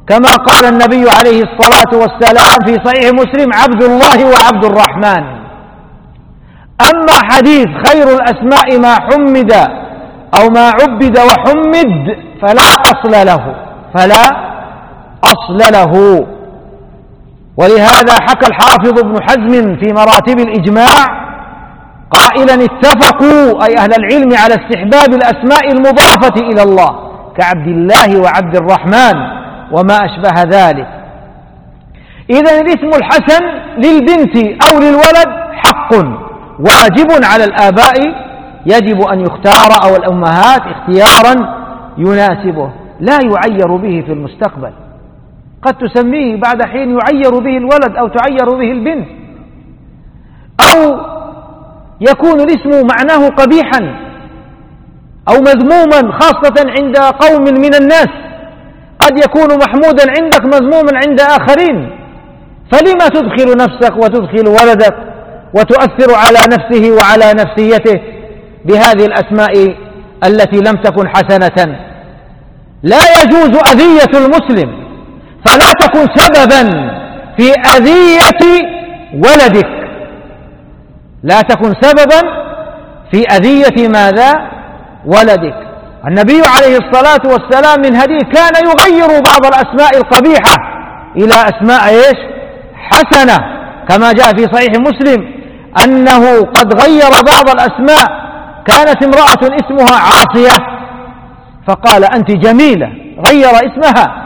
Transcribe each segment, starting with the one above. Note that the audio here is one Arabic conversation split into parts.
كما قال النبي عليه الصلاة والسلام في صحيح مسلم: عبد الله وعبد الرحمن. أما حديث خير الأسماء ما حمد أو ما عبد وحمد فلا أصل له. ولهذا حكى الحافظ ابن حزم في مراتب الإجماع قائلا: اتفقوا أي أهل العلم على استحباب الأسماء المضافة إلى الله كعبد الله وعبد الرحمن وما أشبه ذلك. إذن الاسم الحسن للبنت أو للولد حق واجب على الآباء، يجب أن يختار أو الأمهات اختيارا يناسبه، لا يعير به في المستقبل. قد تسميه بعد حين يعير به الولد أو تعير به البنت، أو يكون الاسم معناه قبيحا أو مذموما خاصة عند قوم من الناس، قد يكون محمودا عندك مذموما عند آخرين، فلما تدخل نفسك وتدخل ولدك وتؤثر على نفسه وعلى نفسيته بهذه الأسماء التي لم تكن حسنة؟ لا يجوز أذية المسلم، فلا تكن سببا في أذية ولدك، لا تكن سببا في أذية ماذا؟ ولدك. النبي عليه الصلاة والسلام من هديه كان يغير بعض الأسماء القبيحة إلى أسماء حسنة، كما جاء في صحيح مسلم أنه قد غير بعض الأسماء. كانت امرأة اسمها عاصية فقال: أنت جميلة، غير اسمها.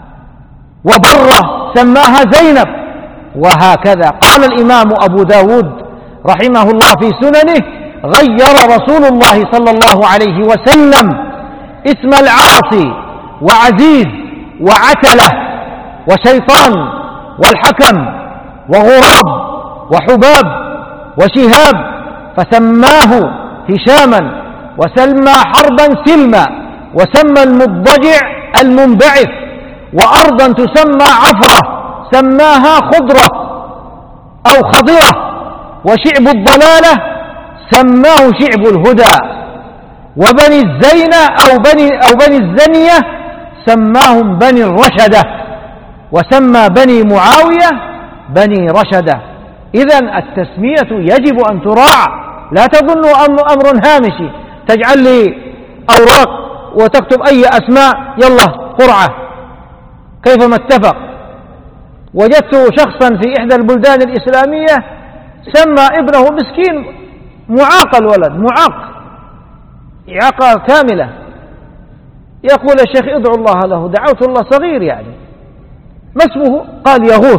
وبرة سماها زينب، وهكذا. قال الإمام أبو داود رحمه الله في سننه: غير رسول الله صلى الله عليه وسلم اسم العاصي وعزيز وعتلة وشيطان والحكم وغراب وحباب وشهاب، فسماه هشاما، وسمى حربا سلما، وسمى المضجع المنبعث، وأرضا تسمى عفرة سماها خضرة أو خضرة، وشعب الضلالة سماه شعب الهدى، وبني الزينة أو بني الزنية سماهم بني الرشدة، وسمى بني معاوية بني رشدة. إذن التسمية يجب أن تراعى، لا تظنوا أمر هامشي تجعل لي أوراق وتكتب أي أسماء يلا قرعة كيفما اتفق. وجدت شخصا في إحدى البلدان الإسلامية سمى ابنه مسكين معاق، الولد معاق إعاقة كاملة، يقول: الشيخ ادعو الله له. دعوت الله، صغير يعني. ما اسمه؟ قال: يغوث.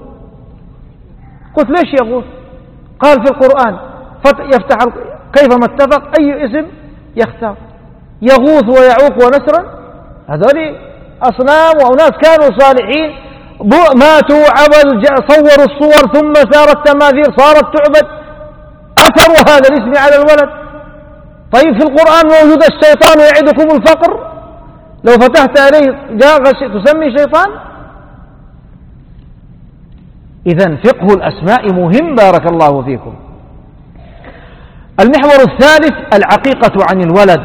قلت: ليش يغوث؟ قال: في القرآن يفتح كيفما اتفق أي اسم يختار، يغوث ويعوق ونسرا. هذول أصنام وأناس كانوا صالحين ماتوا عبل، صوروا الصور ثم صارت تماثيل صارت تعبد، أثروا هذا الاسم على الولد. طيب في القرآن موجود الشيطان يعدكم الفقر، لو فتحت عليه تسمي شيطان؟ إذن فقه الأسماء مهم، بارك الله فيكم. المحور الثالث: العقيقة عن الولد.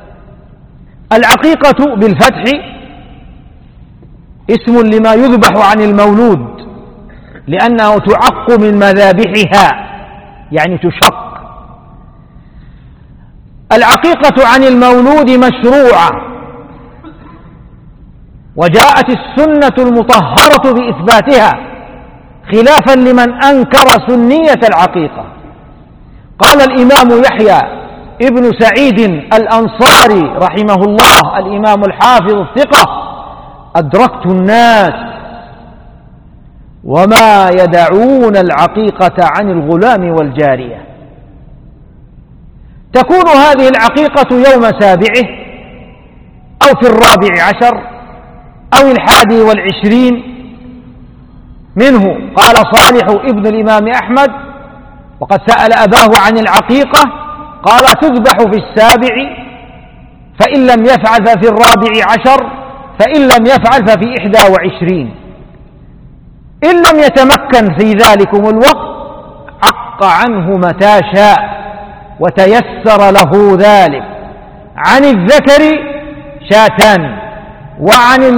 العقيقة بالفتح اسم لما يذبح عن المولود، لأنه تعق من مذابحها، يعني تشق. العقيقة عن المولود مشروعة، وجاءت السنة المطهرة بإثباتها خلافا لمن أنكر سنية العقيقة. قال الإمام يحيى ابن سعيد الأنصاري رحمه الله، الإمام الحافظ الثقة: أدركت الناس وما يدعون العقيقة عن الغلام والجارية. تكون هذه العقيقة يوم سابعه أو في 14 أو 21 منه. قال صالح ابن الإمام أحمد: وقد سأل أباه عن العقيقة قال: تذبح في 7، فإن لم يفعل ففي 14، فإن لم يفعل ففي 21. إن لم يتمكن في ذلكم الوقت عق عنه متى شاء وتيسر له ذلك. عن الذكر 2 وعن